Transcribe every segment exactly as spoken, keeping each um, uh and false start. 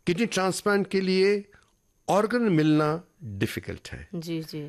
Kidney transplant के लिए organ मिलना डिफिकल्ट है। जी जी।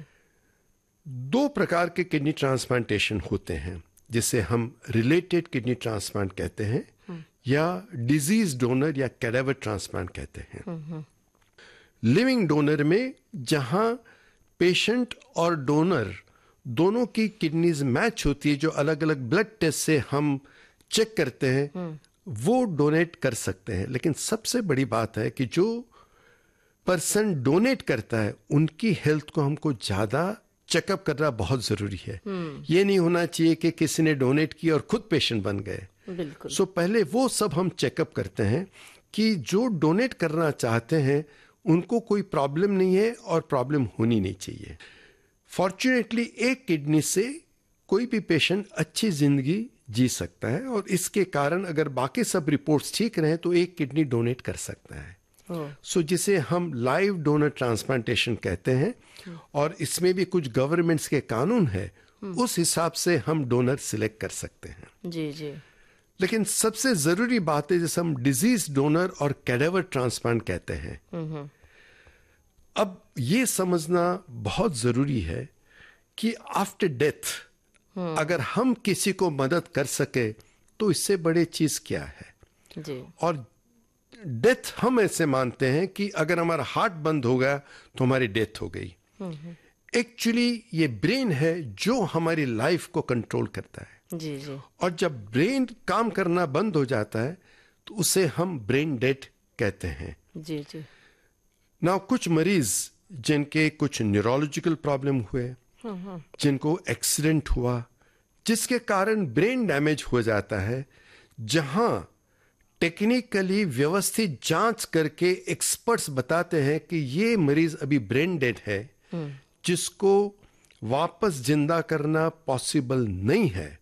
दो प्रकार के किडनी ट्रांसप्लांटेशन होते हैं, जिसे हम रिलेटेड किडनी ट्रांसप्लांट कहते हैं या डिजीज डोनर या कैडावर ट्रांसप्लांट कहते हैं। लिविंग डोनर में जहां पेशेंट और डोनर दोनों की किडनीज मैच होती है, जो अलग अलग ब्लड टेस्ट से हम चेक करते हैं, वो डोनेट कर सकते हैं। लेकिन सबसे बड़ी बात है कि जो पर्सन डोनेट करता है उनकी हेल्थ को हमको ज्यादा चेकअप करना बहुत जरूरी है। ये नहीं होना चाहिए कि किसी ने डोनेट किया और खुद पेशेंट बन गए। बिल्कुल। सो so, पहले वो सब हम चेकअप करते हैं कि जो डोनेट करना चाहते हैं उनको कोई प्रॉब्लम नहीं है और प्रॉब्लम होनी नहीं चाहिए। फॉर्चुनेटली एक किडनी से कोई भी पेशेंट अच्छी जिंदगी जी सकता है और इसके कारण अगर बाकी सब रिपोर्ट्स ठीक रहे तो एक किडनी डोनेट कर सकता है। सो so, जिसे हम लाइव डोनर ट्रांसप्लांटेशन कहते हैं और इसमें भी कुछ गवर्नमेंट्स के कानून है, उस हिसाब से हम डोनर सिलेक्ट कर सकते हैं। जी जी। लेकिन सबसे जरूरी बात है जैसे हम डिजीज डोनर और कैडावर ट्रांसप्लांट कहते हैं। अब ये समझना बहुत जरूरी है कि आफ्टर डेथ अगर हम किसी को मदद कर सके तो इससे बड़े चीज क्या है। जी। और डेथ हम ऐसे मानते हैं कि अगर हमारा हार्ट बंद हो गया तो हमारी डेथ हो गई। एक्चुअली ये ब्रेन है जो हमारी लाइफ को कंट्रोल करता है। जी जी। और जब ब्रेन काम करना बंद हो जाता है तो उसे हम ब्रेन डेड कहते हैं। जी जी। ना कुछ मरीज जिनके कुछ न्यूरोलॉजिकल प्रॉब्लम हुए, जिनको एक्सीडेंट हुआ जिसके कारण ब्रेन डैमेज हो जाता है, जहां टेक्निकली व्यवस्थित जांच करके एक्सपर्ट्स बताते हैं कि ये मरीज अभी ब्रेन डेड है, जिसको वापस जिंदा करना पॉसिबल नहीं है।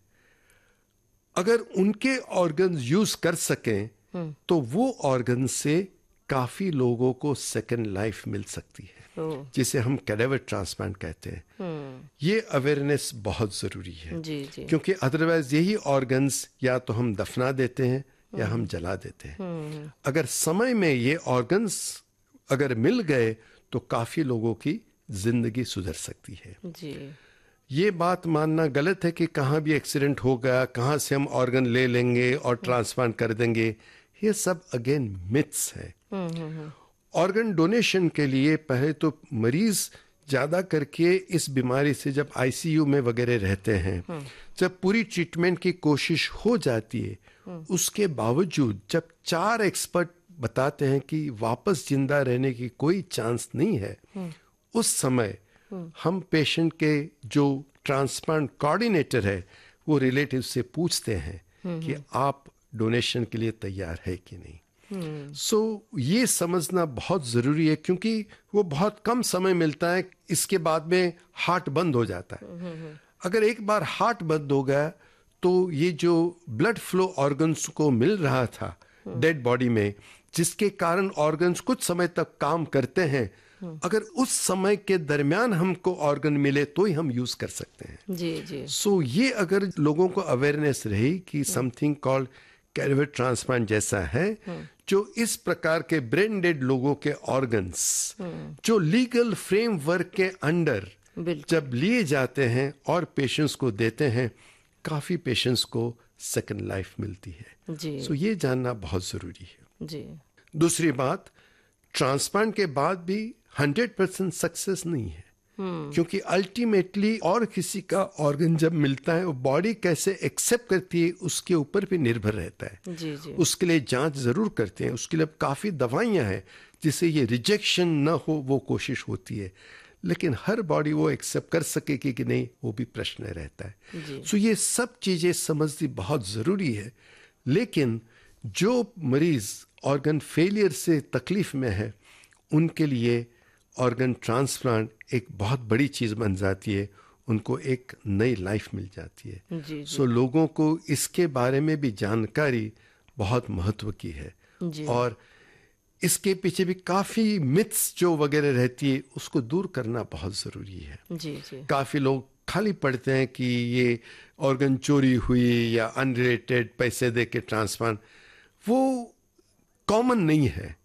अगर उनके ऑर्गन्स यूज कर सकें तो वो ऑर्गन से काफी लोगों को सेकंड लाइफ मिल सकती है, जिसे हम कैडावर ट्रांसप्लांट कहते हैं। ये अवेयरनेस बहुत जरूरी है। जी जी। क्योंकि अदरवाइज यही ऑर्गन्स या तो हम दफना देते हैं या हम जला देते हैं। अगर समय में ये ऑर्गन्स अगर मिल गए तो काफी लोगों की जिंदगी सुधर सकती है। जी। ये बात मानना गलत है कि कहाँ भी एक्सीडेंट हो गया, कहाँ से हम ऑर्गन ले लेंगे और ट्रांसप्लांट कर देंगे। ये सब अगेन मिथ्स है। ऑर्गन डोनेशन के लिए पहले तो मरीज ज्यादा करके इस बीमारी से जब आईसीयू में वगैरह रहते हैं, जब पूरी ट्रीटमेंट की कोशिश हो जाती है, उसके बावजूद जब चार एक्सपर्ट बताते हैं कि वापस जिंदा रहने की कोई चांस नहीं है, उस समय हम पेशेंट के जो ट्रांसप्लांट कोऑर्डिनेटर है वो रिलेटिव से पूछते हैं कि आप डोनेशन के लिए तैयार है कि नहीं। सो so, ये समझना बहुत जरूरी है क्योंकि वो बहुत कम समय मिलता है, इसके बाद में हार्ट बंद हो जाता है। अगर एक बार हार्ट बंद हो गया तो ये जो ब्लड फ्लो ऑर्गन्स को मिल रहा था डेड बॉडी में, जिसके कारण ऑर्गन्स कुछ समय तक काम करते हैं, अगर उस समय के दरमियान हमको ऑर्गन मिले तो ही हम यूज कर सकते हैं। जी जी। सो so, ये अगर लोगों को अवेयरनेस रही कि समथिंग कॉल्ड कैडावर ट्रांसप्लांट जैसा है, जो इस प्रकार के ब्रेन डेड लोगों के ऑर्गन्स जो लीगल फ्रेमवर्क के अंडर जब लिए जाते हैं और पेशेंट्स को देते हैं, काफी पेशेंट्स को सेकंड लाइफ मिलती है। जी। सो so, ये जानना बहुत जरूरी है। जी। दूसरी बात, ट्रांसप्लांट के बाद भी हंड्रेड परसेंट सक्सेस नहीं है, क्योंकि अल्टीमेटली और किसी का ऑर्गन जब मिलता है वो बॉडी कैसे एक्सेप्ट करती है उसके ऊपर भी निर्भर रहता है। जी जी। उसके लिए जांच जरूर करते हैं, उसके लिए काफी दवाइयां हैं जिससे ये रिजेक्शन न हो, वो कोशिश होती है, लेकिन हर बॉडी वो एक्सेप्ट कर सकेगी कि नहीं वो भी प्रश्न रहता है। सो ये सब चीजें समझनी बहुत जरूरी है। लेकिन जो मरीज ऑर्गन फेलियर से तकलीफ में है उनके लिए ऑर्गन ट्रांसप्लांट एक बहुत बड़ी चीज बन जाती है, उनको एक नई लाइफ मिल जाती है। जी जी। सो लोगों को इसके बारे में भी जानकारी बहुत महत्व की है जी। और इसके पीछे भी काफी मिथ्स जो वगैरह रहती है उसको दूर करना बहुत जरूरी है। जी जी। काफी लोग खाली पढ़ते हैं कि ये ऑर्गन चोरी हुई या अनरिलेटेड पैसे दे के ट्रांसप्लांट, वो कॉमन नहीं है।